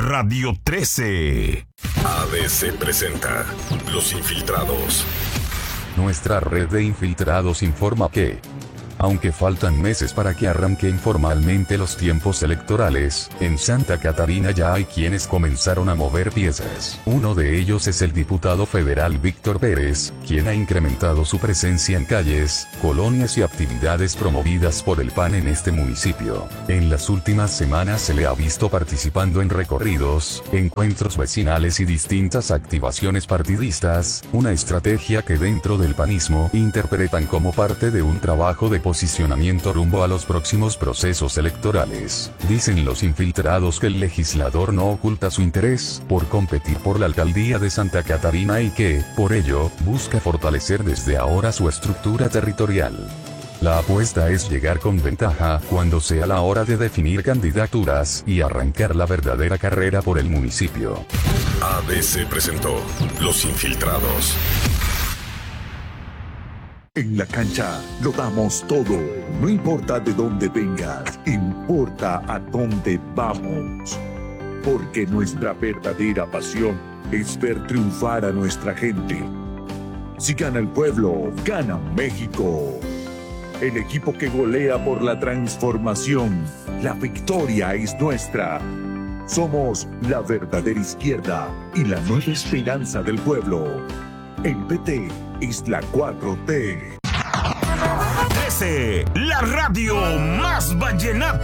Radio 13. ABC presenta Los Infiltrados. Nuestra red de infiltrados informa que, aunque faltan meses para que arranquen formalmente los tiempos electorales, en Santa Catarina ya hay quienes comenzaron a mover piezas. Uno de ellos es el diputado federal Víctor Pérez, quien ha incrementado su presencia en calles, colonias y actividades promovidas por el PAN en este municipio. En las últimas semanas se le ha visto participando en recorridos, encuentros vecinales y distintas activaciones partidistas, una estrategia que dentro del panismo interpretan como parte de un trabajo de posicionamiento rumbo a los próximos procesos electorales. Dicen los infiltrados que el legislador no oculta su interés por competir por la alcaldía de Santa Catarina y que, por ello, busca fortalecer desde ahora su estructura territorial. La apuesta es llegar con ventaja cuando sea la hora de definir candidaturas y arrancar la verdadera carrera por el municipio. ABC presentó Los Infiltrados. En la cancha lo damos todo. No importa de dónde vengas, importa a dónde vamos. Porque nuestra verdadera pasión es ver triunfar a nuestra gente. Si gana el pueblo, gana México. El equipo que golea por la transformación. La victoria es nuestra. Somos la verdadera izquierda y la nueva esperanza del pueblo. El PT es la 4T. 13, la radio más vallenata.